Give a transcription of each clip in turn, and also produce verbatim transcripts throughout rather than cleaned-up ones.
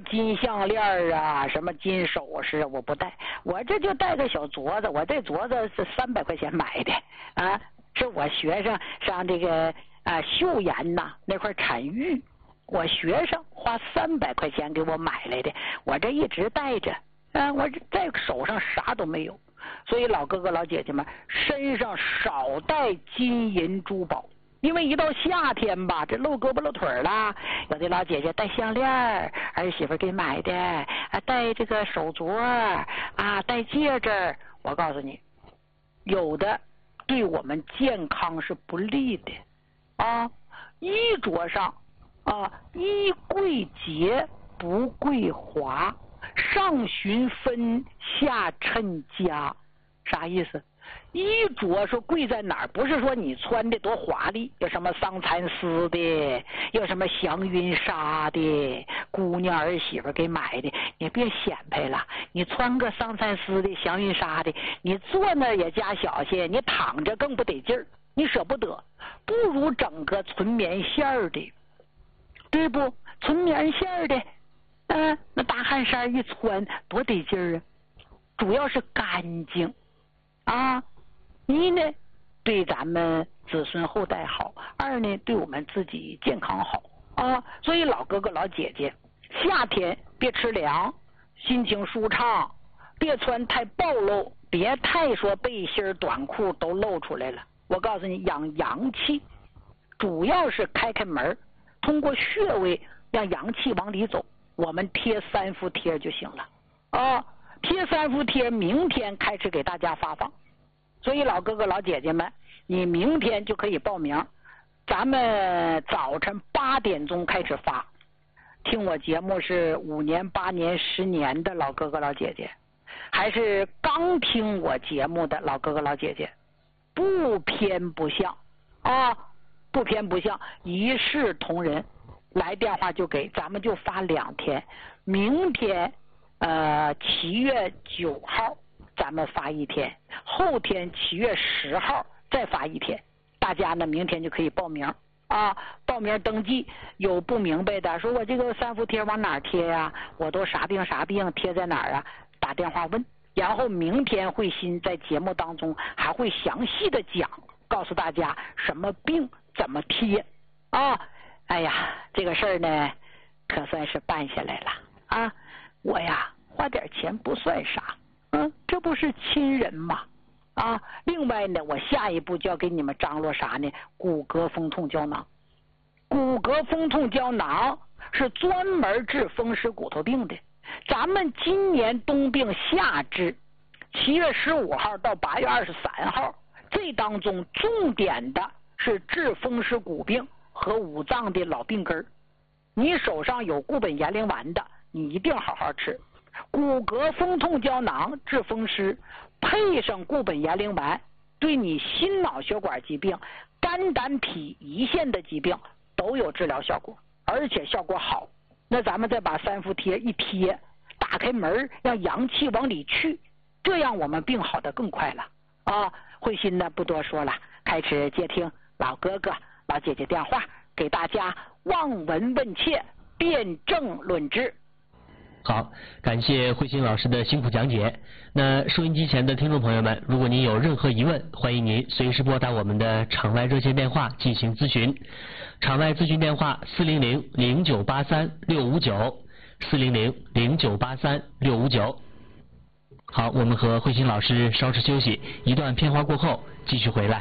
金项链啊，什么金首饰啊，我不戴，我这就戴个小镯子，我这镯子是三百块钱买的啊，是我学生上这个啊岫岩呐那块产玉，我学生花三百块钱给我买来的，我这一直戴着啊，我这在手上啥都没有。所以老哥哥老姐姐们身上少带金银珠宝，因为一到夏天吧，这露胳膊露腿啦，有的老姐姐戴项链，儿媳妇给买的啊，戴这个手镯啊，戴戒指，我告诉你，有的对我们健康是不利的啊。衣着上啊，衣贵洁不贵华，上循分下衬家，啥意思？衣着说贵在哪儿？不是说你穿的多华丽，有什么桑蚕丝的，有什么祥云纱的，姑娘儿媳妇给买的，你别显摆了。你穿个桑蚕丝的、祥云纱的，你坐那也加小气，你躺着更不得劲儿，你舍不得，不如整个纯棉线的，对不？纯棉线的，嗯、呃，那大汗衫一穿多得劲儿啊！主要是干净啊。一呢，对咱们子孙后代好；二呢，对我们自己健康好啊。所以老哥哥老姐姐，夏天别吃凉，心情舒畅，别穿太暴露，别太说背心短裤都露出来了。我告诉你，养阳气，主要是开开门，通过穴位让阳气往里走。我们贴三伏贴就行了啊，贴三伏贴，明天开始给大家发放。所以老哥哥老姐姐们，你明天就可以报名，咱们早晨八点钟开始发。听我节目是五年、八年、十年的老哥哥老姐姐，还是刚听我节目的老哥哥老姐姐，不偏不向啊，不偏不向，一视同仁。来电话就给，咱们就发两天。明天，呃，七月九号。咱们发一天，后天七月十号再发一天，大家呢明天就可以报名啊，报名登记。有不明白的，说我这个三伏贴往哪儿贴呀、啊？我都啥病啥病，贴在哪儿啊？打电话问。然后明天慧心在节目当中还会详细的讲，告诉大家什么病怎么贴啊。哎呀，这个事儿呢，可算是办下来了啊！我呀，花点钱不算啥。嗯，这不是亲人吗？啊，另外呢，我下一步就要给你们张罗啥呢？骨骼风痛胶囊。骨骼风痛胶囊是专门治风湿骨头病的。咱们今年冬病夏治，七月十五号到八月二十三号，这当中重点的是治风湿骨病和五脏的老病根儿。你手上有固本延龄丸的，你一定好好吃。骨骼风痛胶囊治风湿，配上固本延龄丸，对你心脑血管疾病、肝胆脾胰腺的疾病都有治疗效果，而且效果好。那咱们再把三伏贴一贴，打开门让阳气往里去，这样我们病好的更快了啊！慧心呢不多说了，开始接听老哥哥老姐姐电话，给大家望闻问切，辩证论治。 好，感谢慧心老师的辛苦讲解。那收音机前的听众朋友们，如果您有任何疑问，欢迎您随时拨打我们的场外热线电话进行咨询。场外咨询电话四零零零九八三六五九，四零零零九八三六五九。好，我们和慧心老师稍事休息，一段片花过后继续回来。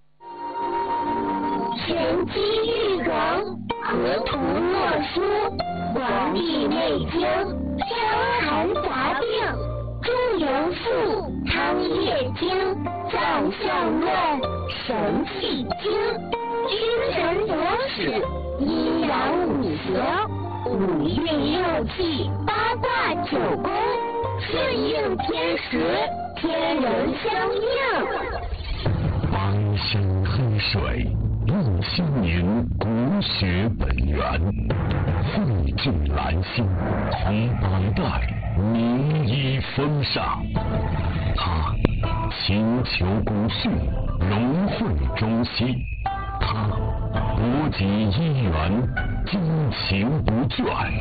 玄机玉容，河图洛书，黄帝内经，伤寒杂病，中庸赋，汤液经，脏象论，神气经，君臣佐使，阴阳五行，五运六气，八卦九宫，顺应天时，天人相应。 苍生黑水，一心凝骨血本源，汇聚兰心，同百代名医风尚。他勤求古训，融汇中西。他博及医源，精勤不倦，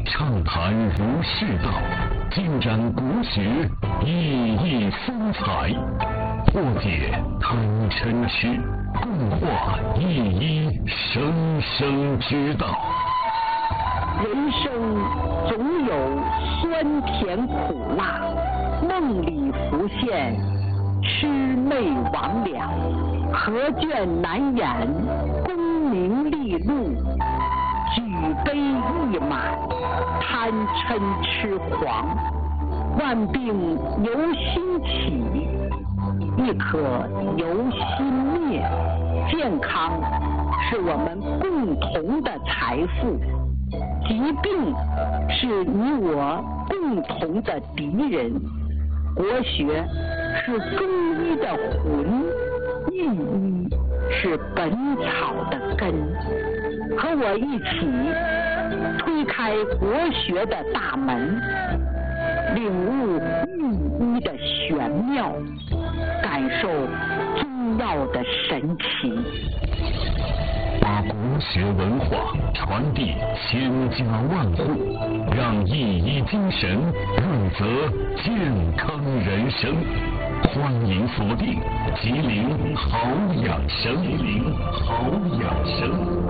畅谈儒释道，尽展国学熠熠风采，破解贪嗔痴，共话一一生生之道。 人生总有酸甜苦辣，梦里浮现魑魅魍魉，何卷难掩功名利禄，举杯一满贪嗔痴狂，万病由心起，亦可由心灭。健康是我们共同的财富，疾病是你我共同的敌人。国学是中医的魂，医医是本草的根。和我一起推开国学的大门，领悟御医的玄妙，感受中药的神奇， 把国学文化传递千家万户，让一医精神润泽健康人生。欢迎锁定吉林好养生，吉林好养生。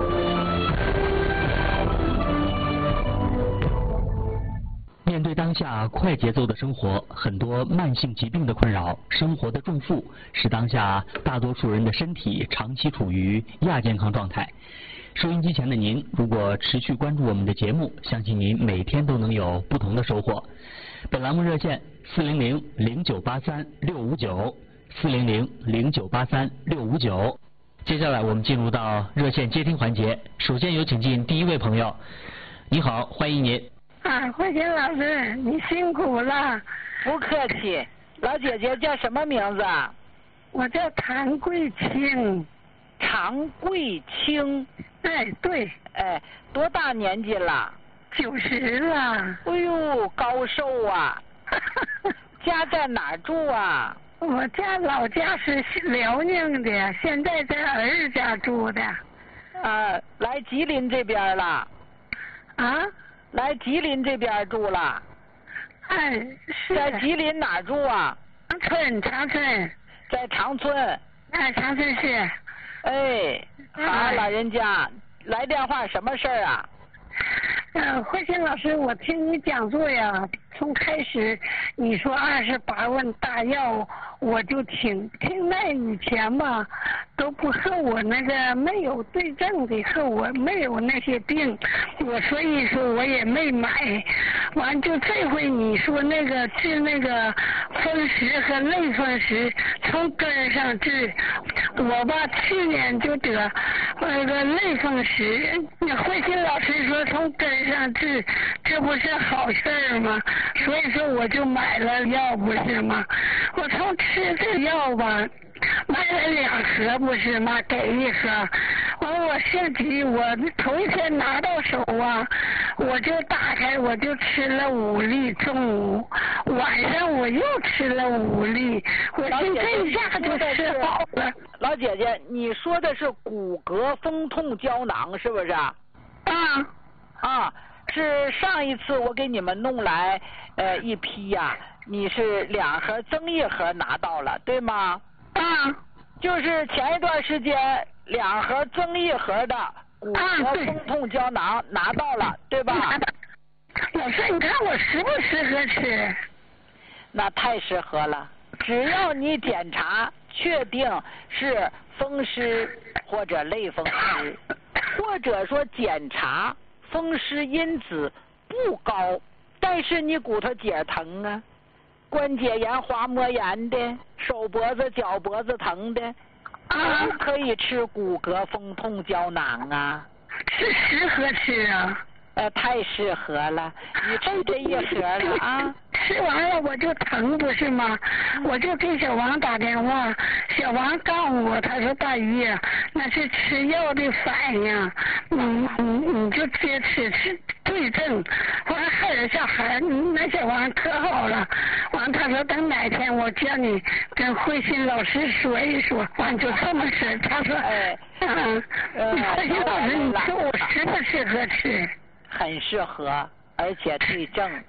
面对当下快节奏的生活，很多慢性疾病的困扰，生活的重负，使当下大多数人的身体长期处于亚健康状态。收音机前的您，如果持续关注我们的节目，相信您每天都能有不同的收获。本栏目热线四零零零九八三六五九四零零零九八三六五九。接下来我们进入到热线接听环节，首先有请进第一位朋友。你好，欢迎您。 啊，慧琴老师，你辛苦了。 不客气。老姐姐叫什么名字？ 我叫谭桂清。 常贵清。 哎，对。 哎，多大年纪了？ 九十了。 哎呦，高寿啊！家在哪儿住啊？ 我家老家是辽宁的，现在在儿子家住的。 啊，来吉林这边了。 啊？ 来吉林这边住了。 哎，是。 在吉林哪儿住啊？ 长春，长春。 在长春。 哎，长春市。 哎，好，老人家，来电话什么事儿啊？ 呃，慧心老师，我听你讲座呀，从开始你说二十八问大药，我就听听那以前吧，都不和我那个没有对症的，和我没有那些病，我所以说我也没买。完就这回你说那个治那个风湿和类风湿，从根上治，我吧去年就得那个类风湿，那慧心老师说从根上治，这不是好事儿吗？所以说我就买了药，不是吗？我从吃这药吧，买了两盒，不是吗？给一盒，完我身体我头一天拿到手啊，我就打开，我就吃了五粒，中午晚上我又吃了五粒，我就这一下就吃好了。 老姐姐，你说的是骨骼风痛胶囊是不是？啊啊，是上一次我给你们弄来呃一批呀、啊，你是两盒增一盒拿到了，对吗？ 啊， 就是前一段时间两盒增一盒的骨骼风痛胶囊拿到了，对吧？ 老师，你看我适不适合吃？ 那太适合了，只要你检查确定是风湿或者类风湿，或者说检查风湿因子不高，但是你骨头节疼啊，关节炎、滑膜炎的，手脖子、脚脖子疼的， 啊， 都可以吃骨骼风痛胶囊啊。 是适合吃啊。 呃，太适合了，你吃这一盒了啊。 吃完了我就疼，不是吗？我就给小王打电话，小王告诉我，他说大鱼呀，那是吃药的反应，嗯嗯，你就别吃吃对症。完还有小孩，那小王可好了，完他说等哪天我叫你跟慧心老师说一说，完就这么事。他说， 哎， 嗯，慧心老师，你说我适不适合吃？ 很适合而且对症，